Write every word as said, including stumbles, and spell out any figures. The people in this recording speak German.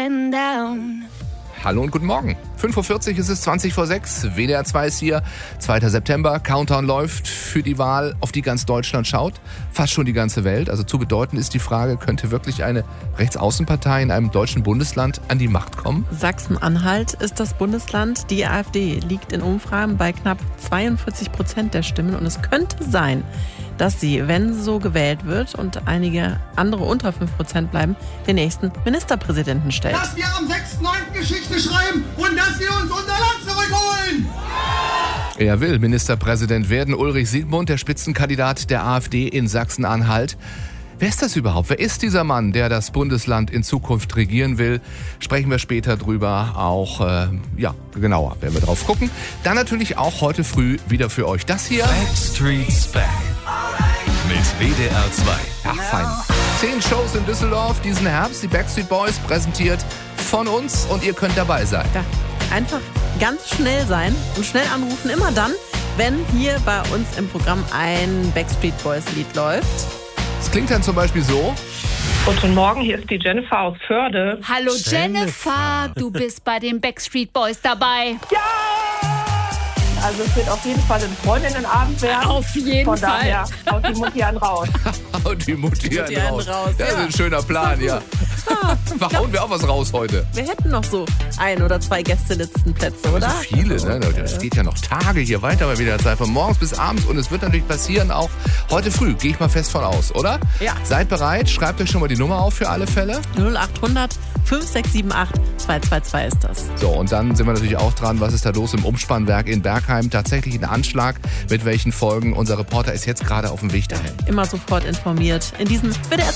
going down. Hallo und guten Morgen. fünf Uhr vierzig ist es, zwanzig vor sechs. W D R zwei ist hier. zweiter September. Countdown läuft für die Wahl, auf die ganz Deutschland schaut. Fast schon die ganze Welt. Also zu bedeuten ist die Frage, könnte wirklich eine Rechtsaußenpartei in einem deutschen Bundesland an die Macht kommen? Sachsen-Anhalt ist das Bundesland. Die AfD liegt in Umfragen bei knapp zweiundvierzig Prozent der Stimmen. Und es könnte sein, dass sie, wenn so gewählt wird und einige andere unter fünf Prozent bleiben, den nächsten Ministerpräsidenten stellt. Dass wir am sechsten neunten Geschichte schreiben und dass wir uns unser Land zurückholen! Er will Ministerpräsident werden. Ulrich Siegmund, der Spitzenkandidat der AfD in Sachsen-Anhalt. Wer ist das überhaupt? Wer ist dieser Mann, der das Bundesland in Zukunft regieren will? Sprechen wir später drüber. Auch, äh, ja, genauer werden wir drauf gucken. Dann natürlich auch heute früh wieder für euch das hier. Backstreet's Back. Mit W D R zwei. Ach, fein. Zehn Shows in Düsseldorf diesen Herbst. Die Backstreet Boys präsentiert von uns und ihr könnt dabei sein. Ja, einfach ganz schnell sein und schnell anrufen. Immer dann, wenn hier bei uns im Programm ein Backstreet Boys Lied läuft. Es klingt dann zum Beispiel so. Guten Morgen, hier ist die Jennifer aus Förde. Hallo Jennifer, du bist bei den Backstreet Boys dabei. Ja! Also es wird auf jeden Fall ein Freundinnenabend werden. Auf jeden Von Fall. daher haut die Mutti einen raus. Und die Mutti Die einen einen raus. raus, Das ist ja. ein schöner Plan, ja. Ah, Hauen wir auch was raus heute. wir hätten noch so ein oder zwei Gästelistenplätze, oder? So viele, ne? Das geht ja noch Tage hier weiter bei W D R zwei, von morgens bis abends. Und es wird natürlich passieren, auch heute früh, gehe ich mal fest von aus, oder? Ja. Seid bereit, schreibt euch schon mal die Nummer auf für alle Fälle. null acht hundert fünf sechs sieben acht zwei zwei zwei ist das. So, und dann sind wir natürlich auch dran, was ist da los im Umspannwerk in Bergheim. Tatsächlich ein Anschlag, mit welchen Folgen. Unser Reporter ist jetzt gerade auf dem Weg dahin. Immer sofort informiert in diesem W D R